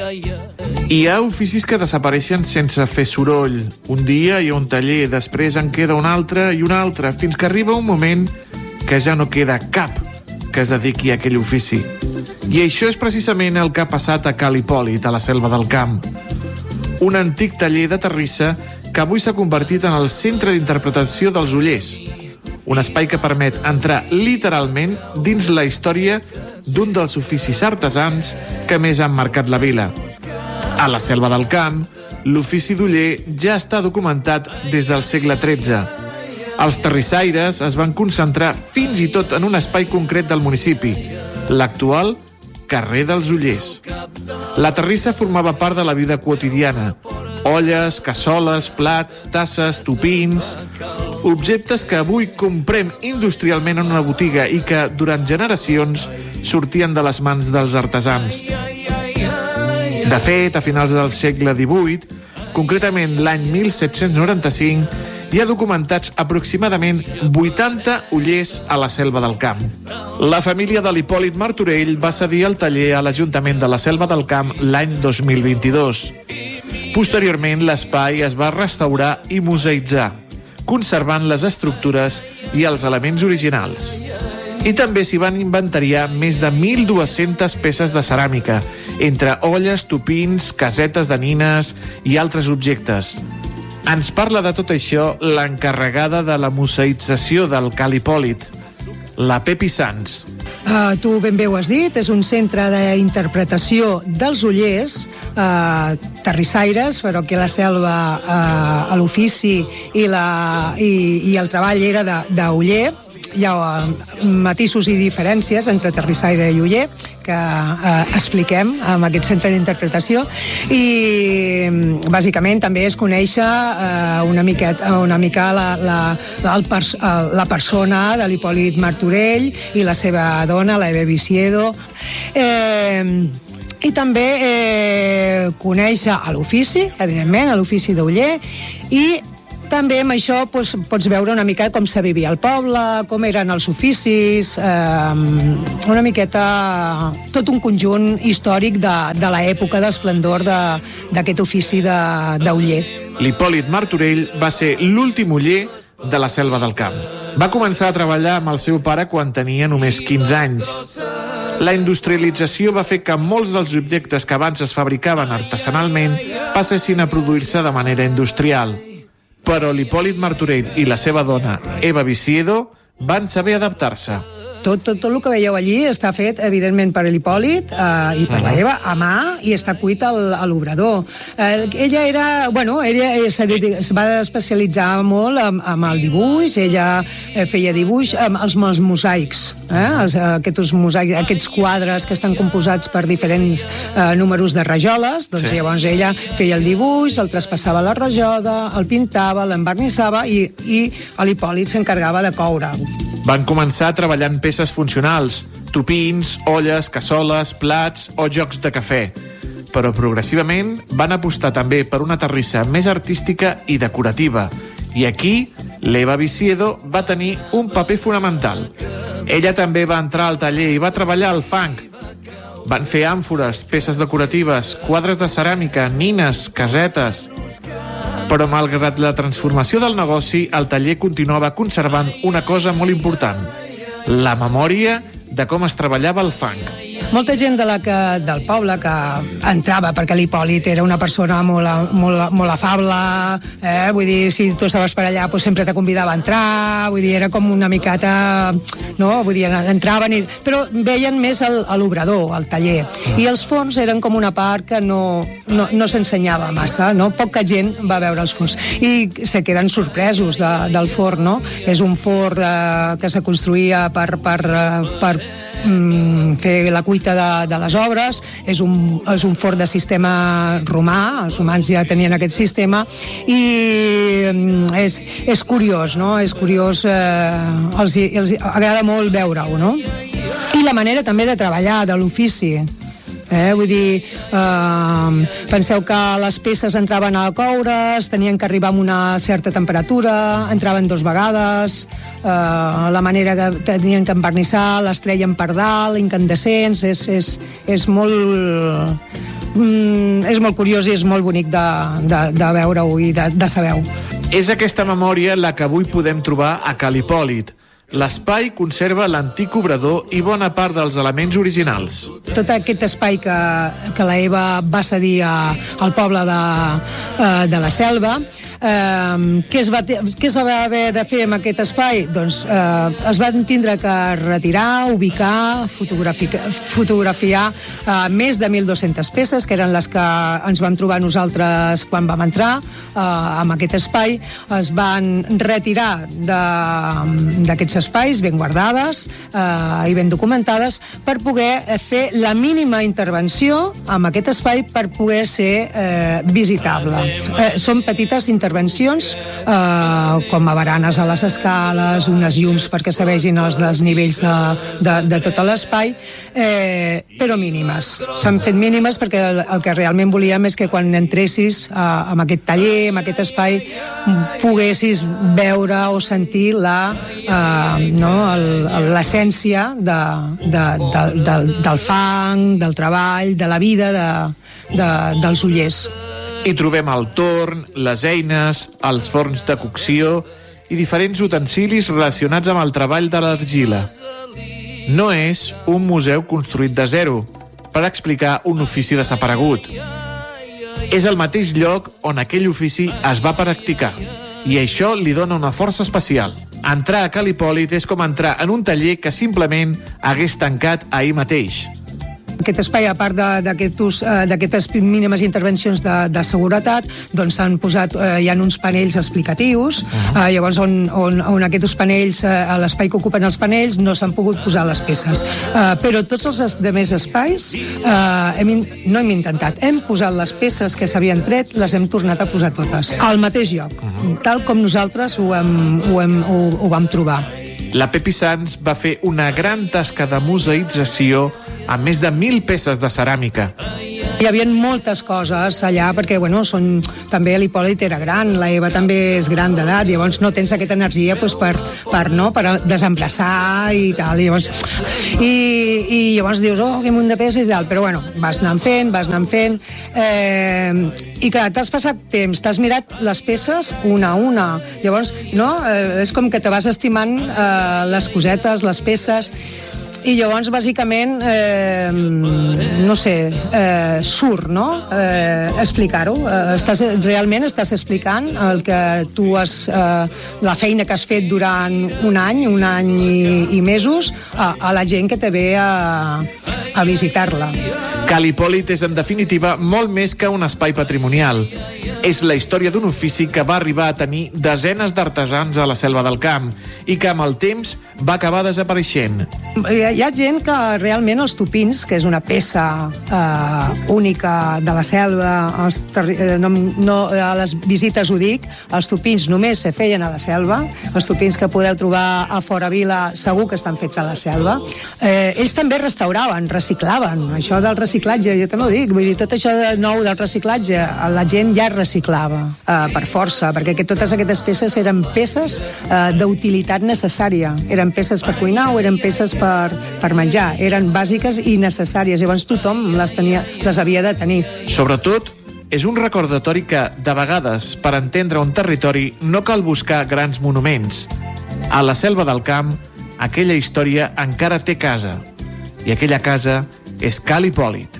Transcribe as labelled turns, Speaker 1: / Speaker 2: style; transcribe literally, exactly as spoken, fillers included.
Speaker 1: Hi ha oficis que desapareixen sense fer soroll. Un dia hi ha un taller, després en queda un altre i un altre, fins que arriba un moment que ja no queda cap que es dediqui a aquell ofici. I això és precisament el que ha passat a Cal Hipòlit, a la Selva del Camp. Un antic taller de terrissa que avui s'ha convertit en el centre d'interpretació dels Ollers. Un espai que permet entrar literalment dins la història d'un dels oficis artesans que més han marcat la vila. A la Selva del Camp, l'ofici d'oller ja està documentat des del segle tretze. Els terrissaires es van concentrar fins i tot en un espai concret del municipi, l'actual carrer dels Ollers. La terrissa formava part de la vida quotidiana. Olles, cassoles, plats, tasses, tupins... Objectes que avui comprem industrialment en una botiga i que, durant generacions, sortien de les mans dels artesans. De fet, a finals del segle divuit, concretament l'any mil set-cents noranta-cinc, hi ha documentats aproximadament vuitanta ollers a la Selva del Camp. La família de l'Hipòlit Martorell va cedir el taller a l'Ajuntament de la Selva del Camp l'any dos mil vint-i-dos. Posteriorment, l'espai es va restaurar i museïtzar, conservant les estructures i els elements originals. I també s'hi van inventariar més de mil dues-centes peces de ceràmica, entre olles, tupins, casetes de nines i altres objectes. Ens parla de tot això l'encarregada de la museïtzació del Cal Hipòlit, la Pepi Sans.
Speaker 2: Uh, tu ben bé ho has dit, és un centre d'interpretació dels ollers, uh, terrissaires, però aquí a la selva uh, a l'ofici i, la, i, i el treball era d'oller. Hi ha uh, matisos i diferències entre terrissaire i oller que uh, expliquem en aquest centre d'interpretació i bàsicament també es conèixer uh, una, miqueta, una mica la, la, la, pers la persona de l'Hipòlit Martorell i la seva dona, la Eva Viciedo. Eh, i també eh, conèixer a l'ofici, evidentment, a l'ofici d'oller, i també amb això doncs, pots veure una mica com se vivia al poble, com eren els oficis, eh, una miqueta tot un conjunt històric de, de l'època d'esplendor d'aquest ofici d'oller.
Speaker 1: L'Hipòlit Martorell va ser l'últim oller de la Selva del Camp. Va començar a treballar amb el seu pare quan tenia només quinze anys. La industrialització va fer que molts dels objectes que abans es fabricaven artesanalment passessin a produir-se de manera industrial. Però l'Hipòlit Martorell i la seva dona, Eva Viciedo, van saber adaptar-se.
Speaker 2: Tot, tot, tot el que veieu allí està fet, evidentment, per l'Hipòlit eh, i per la Eva, a mà, i està cuit al, a l'obrador. Eh, ella era, bueno, ella es, es va especialitzar molt amb, amb el dibuix, ella eh, feia dibuix amb els, amb els mosaics, eh? els, aquests, mosaics, aquests quadres que estan composats per diferents eh, números de rajoles, doncs sí. Llavors ella feia el dibuix, el traspassava a la rajola, el pintava, l'envernissava i, i l'Hipòlit s'encarregava de coure.
Speaker 1: Van començar treballant peces funcionals, tupins, olles, cassoles, plats o jocs de cafè. Però progressivament van apostar també per una terrissa més artística i decorativa. I aquí, l'Eva Viciedo va tenir un paper fonamental. Ella també va entrar al taller i va treballar al fang. Van fer àmfores, peces decoratives, quadres de ceràmica, nines, casetes... Però malgrat la transformació del negoci, el taller continuava conservant una cosa molt important, la memòria de com es treballava el fang.
Speaker 2: Molta gent de la que, del poble que entrava, perquè l'Hipòlit era una persona molt, molt, molt afable, eh? Vull dir, si tu estaves per allà doncs sempre te convidava a entrar, vull dir, era com una miqueta, no? Vull dir, entraven i... Però veien més a l'obrador, al taller, i els forns eren com una part que no, no, no s'ensenyava massa, no? Poca gent va veure els forns, i se queden sorpresos de, del forn, no? És un forn eh, que se construïa per, per, per fer la cuita de, de les obres, és un, és un forn de sistema romà, els romans ja tenien aquest sistema, i és, és curiós, no? És curiós, eh, els, els agrada molt veure-ho, no? I la manera també de treballar, de l'ofici. Eh? Vull dir, eh, penseu que les peces entraven a coure, tenien que arribar a una certa temperatura, entraven dos vegades, eh, la manera que tenien que envernissar, les treien per dalt, incandescents, és, és, és molt... Mm, és molt curiós i és molt bonic de, de, de veure-ho i de, de saber-ho.
Speaker 1: És aquesta memòria la que avui podem trobar a Ca l'Hipòlit. L'espai conserva l'antic obrador i bona part dels elements originals.
Speaker 2: Tot aquest espai que, que la Eva va cedir a, al poble de, de la Selva, eh, què, es va, què es va haver de fer amb aquest espai? Doncs eh, es van tindre que retirar, ubicar, fotografiar, fotografiar eh, més de mil dues-centes peces, que eren les que ens vam trobar nosaltres quan vam entrar eh, en aquest espai. Es van retirar d'aquests espais ben guardades eh, i ben documentades per poder fer la mínima intervenció en aquest espai per poder ser eh, visitable. Eh, són petites intervencions eh, com a baranes a les escales, unes llums perquè se vegin els desnivells de, de, de tot l'espai, eh, però mínimes. S'han fet mínimes perquè el, el que realment volíem és que quan entressis eh, en aquest taller, en aquest espai, poguessis veure o sentir la eh, no, l'essència de, de, de, del, del fang, del treball, de la vida de, de, dels ollers.
Speaker 1: Hi trobem el torn, les eines, els forns de cocció i diferents utensilis relacionats amb el treball de l'argila. No és un museu construït de zero per explicar un ofici desaparegut. És el mateix lloc on aquell ofici es va practicar i això li dona una força especial. Entrar a Ca l'Hipòlit és com entrar en un taller que simplement hagués tancat ahir mateix.
Speaker 2: Aquest espai, a part d'aquestes mínimes intervencions de, de seguretat, doncs s'han posat, eh, hi ha uns panells explicatius, uh-huh. eh, llavors on, on, on aquests panells, eh, a l'espai que ocupen els panells, no s'han pogut posar les peces. Eh, però tots els altres espais eh, hem, no hem intentat, hem posat les peces que s'havien tret, les hem tornat a posar totes, al mateix lloc, uh-huh. tal com nosaltres ho, hem, ho, hem, ho, ho vam trobar.
Speaker 1: La Pepi Sans va fer una gran tasca de museïtzació amb més de mil peces de ceràmica.
Speaker 2: Hi havia moltes coses allà, perquè bueno, són, també l'Hipòlit era gran, la Eva també és gran d'edat, llavors no tens aquesta energia pues, per, per, no, per desemplaçar i tal. I llavors, i, i llavors dius, oh, que munt de peces i tal, però bueno, vas anant fent, vas anant fent, eh, i que t'has passat temps, t'has mirat les peces una a una, llavors no, eh, és com que te vas estimant eh, les cosetes, les peces. I llavors, bàsicament, eh, no sé, eh, surt, no?, eh, explicar-ho. Eh, estàs, realment estàs explicant el que tu has, eh, la feina que has fet durant un any, un any i, i mesos, a, a la gent que te ve a, a visitar-la.
Speaker 1: Ca l'Hipòlit és, en definitiva, molt més que un espai patrimonial. És la història d'un ofici que va arribar a tenir desenes d'artesans a la Selva del Camp i que amb el temps va acabar desapareixent.
Speaker 2: Hi ha gent que realment els tupins, que és una peça eh, única de la selva, els eh, no, no, a les visites ho dic, els tupins només se feien a la selva, els tupins que podeu trobar a fora vila segur que estan fets a la selva. Eh, ells també restauraven, reciclaven, això del reciclatge, jo també ho dic, vull dir, tot això de nou del reciclatge, la gent ja reciclava eh, per força, perquè que totes aquestes peces eren peces eh, d'utilitat necessària, eren peces per cuinar o eren peces per, per menjar, eren bàsiques i necessàries, llavors tothom les, tenia, les havia de tenir.
Speaker 1: Sobretot, és un recordatori que, de vegades, per entendre un territori no cal buscar grans monuments. A la Selva del Camp, aquella història encara té casa, i aquella casa és Ca l'Hipòlit.